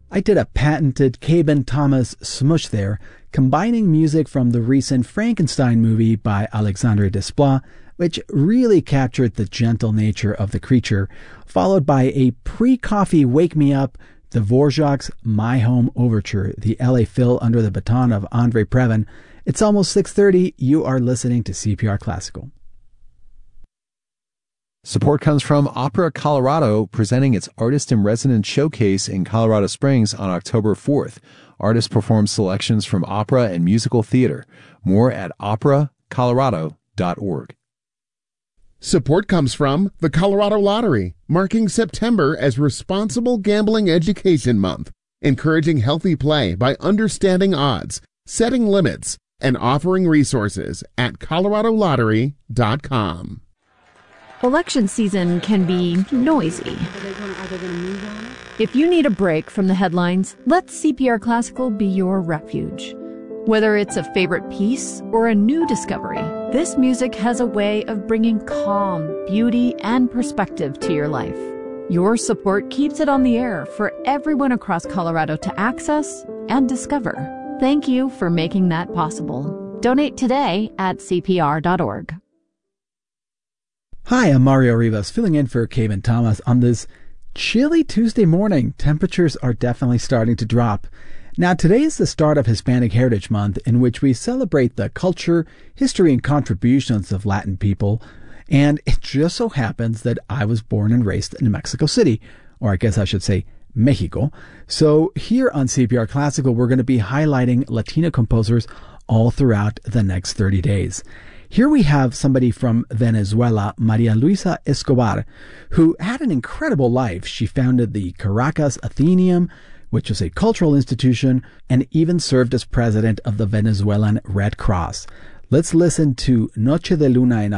I did a patented Caben Thomas smush there, combining music from the recent Frankenstein movie by Alexandre Desplat, which really captured the gentle nature of the creature, followed by a pre-coffee wake-me-up, Dvorak's My Home Overture, the LA Phil under the baton of Andre Previn. It's almost 6:30. You are listening to CPR Classical. Support comes from Opera Colorado, presenting its Artist-in-Residence Showcase in Colorado Springs on October 4th. Artists perform selections from opera and musical theater. More at operacolorado.org. Support comes from the Colorado Lottery, marking September as Responsible Gambling Education Month, encouraging healthy play by understanding odds, setting limits, and offering resources at coloradolottery.com. Election season can be noisy. If you need a break from the headlines, let CPR Classical be your refuge. Whether it's a favorite piece or a new discovery, this music has a way of bringing calm, beauty, and perspective to your life. Your support keeps it on the air for everyone across Colorado to access and discover. Thank you for making that possible. Donate today at CPR.org. Hi, I'm Mario Rivas, filling in for Caben Thomas on this chilly Tuesday morning. Temperatures are definitely starting to drop. Now, today is the start of Hispanic Heritage Month, in which we celebrate the culture, history, and contributions of Latin people. And it just so happens that I was born and raised in Mexico City, or I guess I should say Mexico. So here on CPR Classical, we're going to be highlighting Latino composers all throughout the next 30 days. Here we have somebody from Venezuela, Maria Luisa Escobar, who had an incredible life. She founded the Caracas Athenaeum, which is a cultural institution, and even served as president of the Venezuelan Red Cross. Let's listen to Noche de Luna en